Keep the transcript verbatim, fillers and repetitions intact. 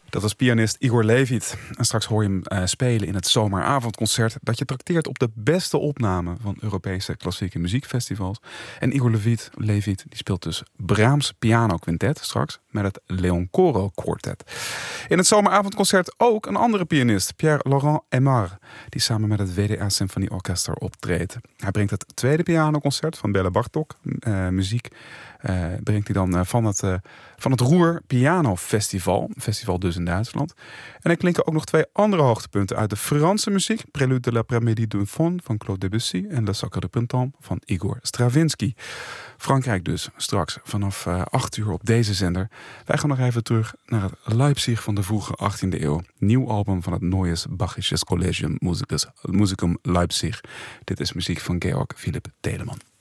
Dat was pianist Igor Levit. En straks hoor je hem uh, spelen in het zomeravondconcert dat je trakteert op de beste opname van Europese klassieke muziekfestivals. En Igor Levit, Levit die speelt dus Brahms piano quintet straks met het Leon Coro Quartet. In het zomeravondconcert ook een andere pianist, Pierre-Laurent Aimard, die samen met het W D A Symfonieorkester optreedt. Hij brengt het tweede pianoconcert van Belle Bartok, uh, muziek, uh, brengt hij dan uh, van het, uh, van het Roer Piano Festival, festival dus in Duitsland. En er klinken ook nog twee andere hoogtepunten uit de Franse muziek, Prélude de l'après-midi d'un faune van Claude Debussy en Le Sacre de Printemps van Igor Stravinsky. Frankrijk dus, straks vanaf uh, acht uur op deze zender. Wij gaan nog even terug naar het Leipzig van de vroege achttiende eeuw. Nieuw album van het Neues Bachisches Collegium Musicus, Musicum Leipzig. Dit is muziek van Georg Philipp Telemann.